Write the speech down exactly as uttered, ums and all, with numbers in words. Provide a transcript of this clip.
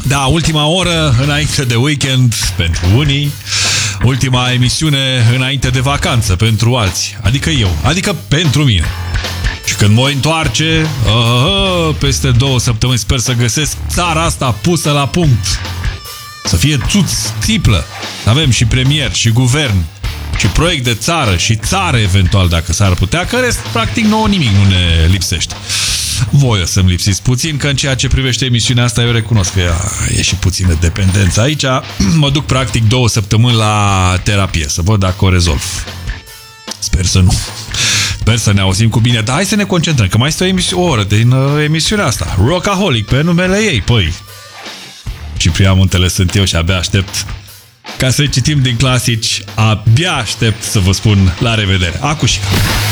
Da, ultima oră înainte de weekend pentru unii, ultima emisiune înainte de vacanță pentru alții, adică eu, adică pentru mine. Și când mă întoarce, uh, peste două săptămâni, sper să găsesc țara asta pusă la punct. Să fie țuț, țiplă. Avem și premier, și guvern, și proiect de țară, și țară eventual, dacă s-ar putea, că rest, practic nouă nimic nu ne lipsește. Voi o să-mi lipsiți puțin, că în ceea ce privește emisiunea asta eu recunosc că e și puțină dependență aici. Mă duc practic două săptămâni la terapie, să văd dacă o rezolv. Sper să nu. Sper să ne auzim cu bine, dar hai să ne concentrăm, că mai este o, o oră din uh, emisiunea asta. Rockaholic, pe numele ei, păi. Ciprian Muntele sunt eu și abia aștept ca să citim din clasici, abia aștept să vă spun la revedere. Acușica!